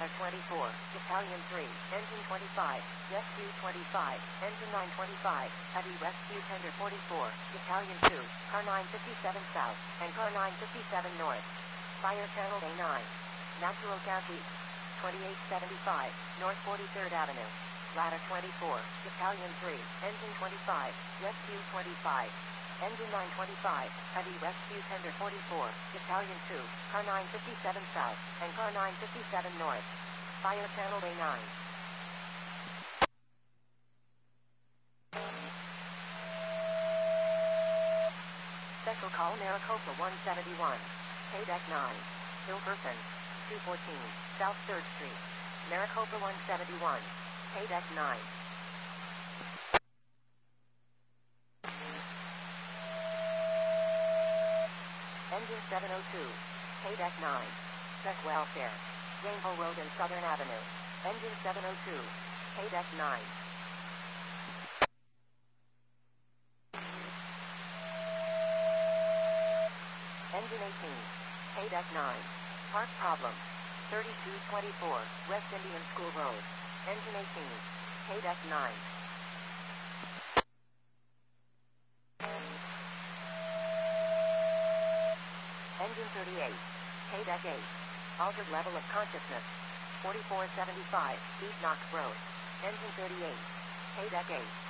Ladder 24, Battalion 3, Engine 25, Rescue 25, Engine 925, Heavy Rescue Tender 44, Battalion 2, Car 957 South, and Car 957 North. Fire Channel A9. Natural Gas East. 2875, North 43rd Avenue. Ladder 24, Battalion 3, Engine 25, Rescue 25. Engine 925, Heavy Rescue Tender 44, Battalion 2, Car 957 South, and Car 957 North. Fire Channel A9. Special Call Maricopa 171. Paydeck 9. Hill Person. 214, South 3rd Street. Maricopa 171. Paydeck 9. Engine 702. Paydeck 9. Check Welfare. Rainbow Road and Southern Avenue. Engine 702. Paydeck 9. Engine 18. Paydeck 9. Park problem. 3224, West Indian School Road. Engine 18. Paydeck 9. Engine 38. Paydeck 8. Altered level of consciousness. 4475, East Knox Road. Engine 38. Paydeck 8.